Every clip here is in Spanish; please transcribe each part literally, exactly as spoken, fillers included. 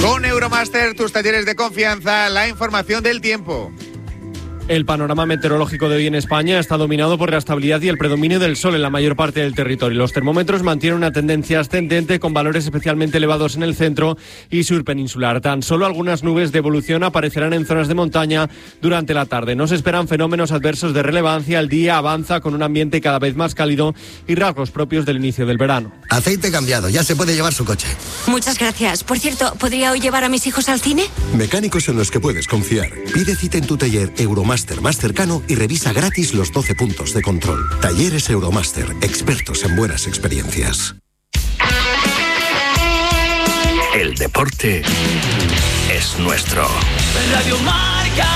Con Euromaster, tus talleres de confianza, la información del tiempo. El panorama meteorológico de hoy en España está dominado por la estabilidad y el predominio del sol en la mayor parte del territorio. Los termómetros mantienen una tendencia ascendente con valores especialmente elevados en el centro y sur peninsular. Tan solo algunas nubes de evolución aparecerán en zonas de montaña durante la tarde. No se esperan fenómenos adversos de relevancia. El día avanza con un ambiente cada vez más cálido y rasgos propios del inicio del verano. Aceite cambiado, ya se puede llevar su coche. Muchas gracias. Por cierto, ¿podría hoy llevar a mis hijos al cine? Mecánicos en los que puedes confiar. Pide cita en tu taller Euromaster más cercano y revisa gratis los doce puntos de control. Talleres Euromaster, expertos en buenas experiencias. El deporte es nuestro. Radio Marca.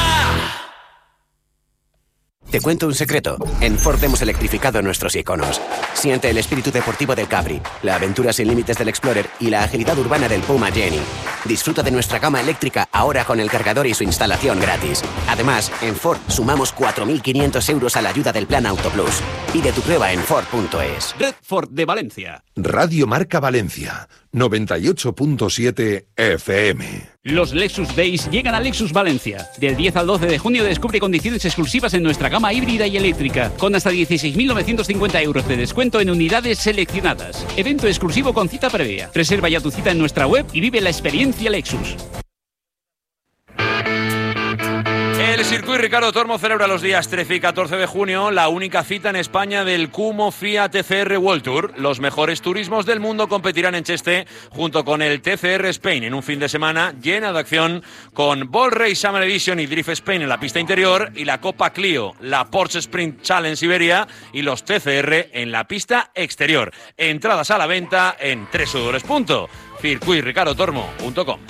Te cuento un secreto. En Ford hemos electrificado nuestros iconos. Siente el espíritu deportivo del Capri, la aventura sin límites del Explorer y la agilidad urbana del Puma Jenny. Disfruta de nuestra gama eléctrica ahora con el cargador y su instalación gratis. Además, en Ford sumamos cuatro mil quinientos euros a la ayuda del Plan Auto Plus. Pide tu prueba en Ford punto es. Red Ford de Valencia. Radio Marca Valencia, noventa y ocho punto siete F M. Los Lexus Days llegan a Lexus Valencia. Del diez al doce de junio descubre condiciones exclusivas en nuestra gama híbrida y eléctrica, con hasta dieciséis mil novecientos cincuenta euros de descuento en unidades seleccionadas. Evento exclusivo con cita previa. Reserva ya tu cita en nuestra web y vive la experiencia Lexus. El Circuit Ricardo Tormo celebra los días trece y catorce de junio la única cita en España del Kumo F I A T C R World Tour. Los mejores turismos del mundo competirán en Cheste junto con el T C R Spain en un fin de semana llena de acción con Ball Race Summer Edition y Drift Spain en la pista interior y la Copa Clio, la Porsche Sprint Challenge Siberia y los T C R en la pista exterior. Entradas a la venta en doble u doble u doble u punto circuit ricardo tormo punto com.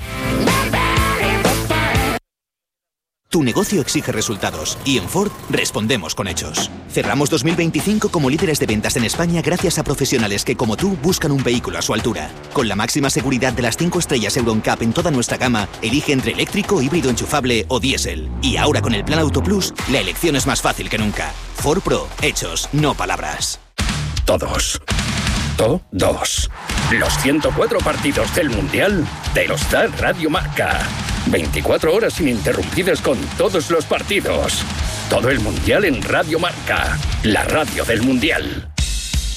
Tu negocio exige resultados y en Ford respondemos con hechos. Cerramos dos mil veinticinco como líderes de ventas en España gracias a profesionales que, como tú, buscan un vehículo a su altura. Con la máxima seguridad de las cinco estrellas Euro N C A P en toda nuestra gama, elige entre eléctrico, híbrido enchufable o diésel. Y ahora con el Plan Auto Plus, la elección es más fácil que nunca. Ford Pro, hechos, no palabras. Todos. Todos. Los ciento cuatro partidos del Mundial te los da Radio Marca. veinticuatro horas ininterrumpidas con todos los partidos. Todo el Mundial en Radio Marca, la radio del Mundial.